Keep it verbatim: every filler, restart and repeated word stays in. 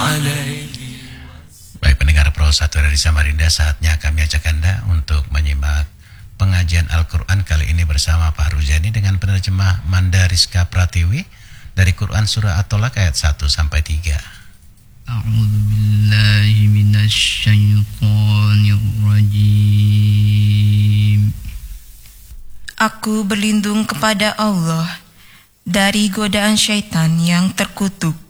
Baik pendengar Pro satu dari Samarinda, saatnya kami ajak Anda untuk menyimak pengajian Al-Quran kali ini bersama Pak Ruzani dengan penerjemah Mandariska Pratiwi dari Quran Surah At-Tolak ayat satu sampai tiga. A'udzubillahi minasyaitonirrajim. Aku berlindung kepada Allah dari godaan syaitan yang terkutuk.